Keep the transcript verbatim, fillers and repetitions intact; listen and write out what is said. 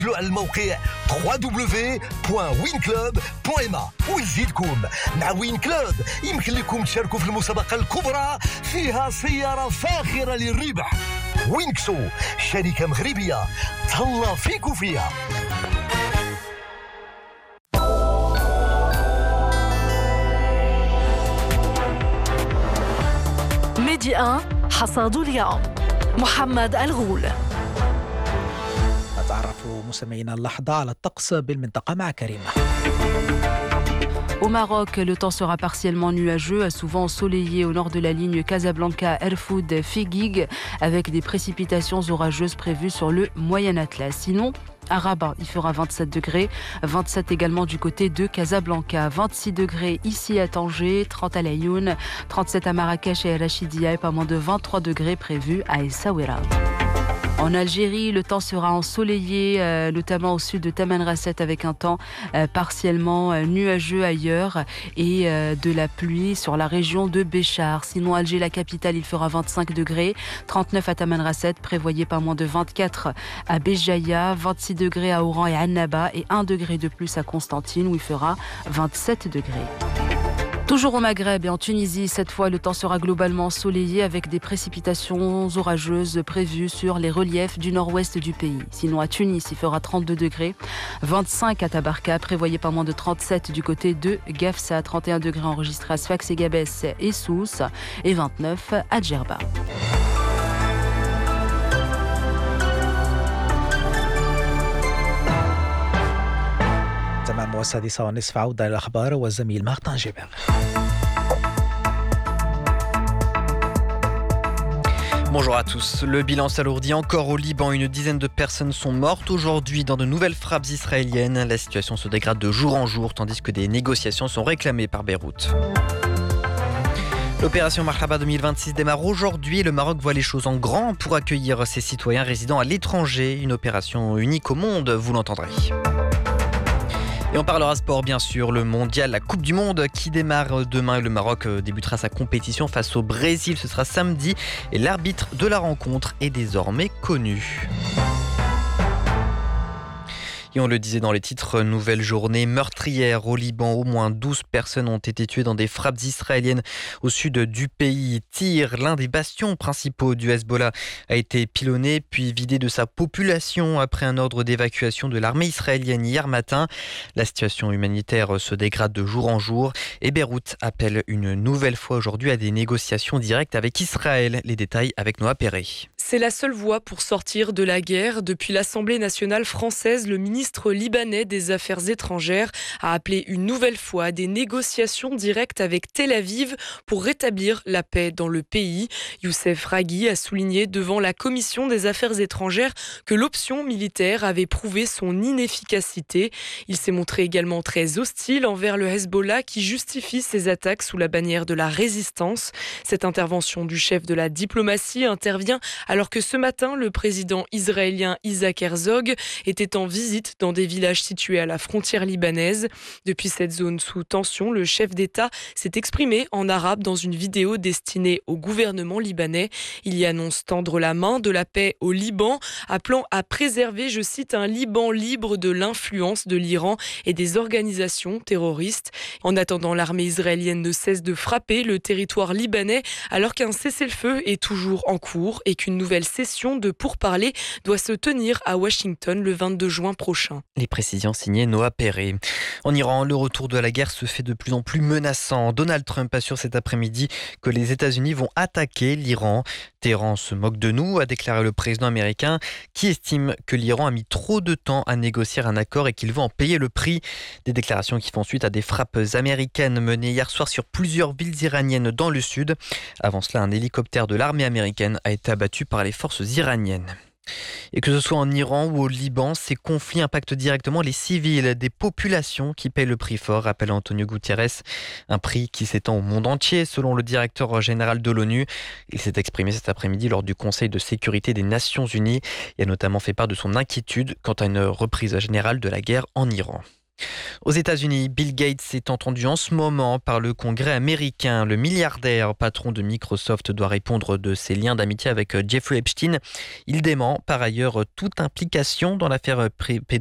على الموقع دبليو دبليو دبليو دوت وين كلوب دوت ام اي ويزيدكم مع وين كلوب يمكن لكم تشاركوا في المسابقة الكبرى فيها سيارة فاخرة للربح. وينكسو شركة مغربية تهلا فيكم فيها. ميدي واحد حصاد اليوم محمد الغول. نتعرف مستمعينا اللحظة على الطقس بالمنطقة مع كريمة. Au Maroc, le temps sera partiellement nuageux, souvent ensoleillé au nord de la ligne Casablanca-Erfoud-Figuig, avec des précipitations orageuses prévues sur le Moyen Atlas. Sinon, à Rabat, il fera vingt-sept degrés, vingt-sept également du côté de Casablanca, vingt-six degrés ici à Tanger, trente à Laayoune, trente-sept à Marrakech et à Rachidia et pas moins de vingt-trois degrés prévus à Essaouira. En Algérie, le temps sera ensoleillé, euh, notamment au sud de Tamanrasset avec un temps euh, partiellement euh, nuageux ailleurs et euh, de la pluie sur la région de Béchar. Sinon, Alger, la capitale, il fera vingt-cinq degrés, trente-neuf à Tamanrasset, prévoyez pas moins de vingt-quatre à Béjaïa, vingt-six degrés à Oran et Annaba et un degré de plus à Constantine où il fera vingt-sept degrés. Toujours au Maghreb et en Tunisie, cette fois le temps sera globalement ensoleillé avec des précipitations orageuses prévues sur les reliefs du nord-ouest du pays. Sinon à Tunis, il fera trente-deux degrés, vingt-cinq à Tabarka, prévoyez pas moins de trente-sept du côté de Gafsa, trente et un degrés enregistrés à Sfax et Gabès et Sousse et vingt-neuf à Djerba. تمام والسادسة والنصف عودة إلى الأخبار والزميل مارتن جبر. Bonjour à tous. Le bilan s'alourdit encore au Liban. Une dizaine de personnes sont mortes aujourd'hui dans de nouvelles frappes israéliennes. La situation se dégrade de jour en jour tandis que des négociations sont réclamées par Beyrouth. L'opération Marhaba deux mille vingt-six démarre aujourd'hui. Le Maroc voit les choses en grand pour accueillir ses citoyens résidant à l'étranger. Une opération unique au monde, vous l'entendrez. Et on parlera sport bien sûr, le mondial, la Coupe du Monde qui démarre demain. Le Maroc débutera sa compétition face au Brésil, ce sera samedi et l'arbitre de la rencontre est désormais connu. Et on le disait dans les titres, nouvelle journée meurtrière au Liban. Au moins douze personnes ont été tuées dans des frappes israéliennes au sud du pays. Tyr, l'un des bastions principaux du Hezbollah, a été pilonné puis vidé de sa population après un ordre d'évacuation de l'armée israélienne hier matin. La situation humanitaire se dégrade de jour en jour et Beyrouth appelle une nouvelle fois aujourd'hui à des négociations directes avec Israël. Les détails avec Noah Perret. C'est la seule voie pour sortir de la guerre. Depuis l'Assemblée nationale française, le ministre libanais des Affaires étrangères a appelé une nouvelle fois à des négociations directes avec Tel Aviv pour rétablir la paix dans le pays. Youssef Raghi a souligné devant la Commission des Affaires étrangères que l'option militaire avait prouvé son inefficacité. Il s'est montré également très hostile envers le Hezbollah qui justifie ses attaques sous la bannière de la résistance. Cette intervention du chef de la diplomatie intervient alors que ce matin, le président israélien Isaac Herzog était en visite dans des villages situés à la frontière libanaise. Depuis cette zone sous tension, le chef d'État s'est exprimé en arabe dans une vidéo destinée au gouvernement libanais. Il y annonce tendre la main de la paix au Liban, appelant à préserver, je cite, un Liban libre de l'influence de l'Iran et des organisations terroristes. En attendant, l'armée israélienne ne cesse de frapper le territoire libanais alors qu'un cessez-le-feu est toujours en cours et qu'une nouvelle session de pourparlers doit se tenir à Washington le vingt-deux juin prochain. Les précisions signées Noah Perret. En Iran, le retour de la guerre se fait de plus en plus menaçant. Donald Trump assure cet après-midi que les États-Unis vont attaquer l'Iran. Téhéran se moque de nous, a déclaré le président américain, qui estime que l'Iran a mis trop de temps à négocier un accord et qu'il veut en payer le prix. Des déclarations qui font suite à des frappes américaines menées hier soir sur plusieurs villes iraniennes dans le sud. Avant cela, un hélicoptère de l'armée américaine a été abattu par les forces iraniennes. Et que ce soit en Iran ou au Liban, ces conflits impactent directement les civils, des populations qui payent le prix fort, rappelle Antonio Guterres. Un prix qui s'étend au monde entier, selon le directeur général de l'ONU. Il s'est exprimé cet après-midi lors du Conseil de sécurité des Nations Unies. Il a notamment fait part de son inquiétude quant à une reprise générale de la guerre en Iran. Aux États-Unis, Bill Gates est entendu en ce moment par le Congrès américain. Le milliardaire patron de Microsoft doit répondre de ses liens d'amitié avec Jeffrey Epstein. Il dément par ailleurs toute implication dans l'affaire